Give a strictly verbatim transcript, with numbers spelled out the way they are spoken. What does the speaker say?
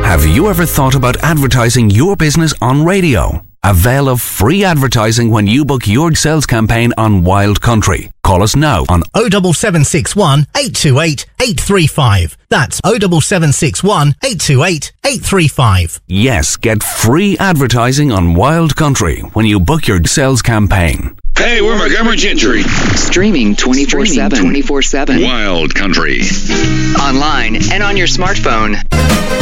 Have you ever thought about advertising your business on radio? Avail of free advertising when you book your sales campaign on Wild Country. Call us now on oh seven seven six one, eight two eight, eight three five. That's oh seven seven six one, eight two eight, eight three five. Yes, get free advertising on Wild Country when you book your sales campaign. Hey, we're Montgomery Gentry. Streaming twenty-four seven. twenty-four seven. Wild Country. Online and on your smartphone.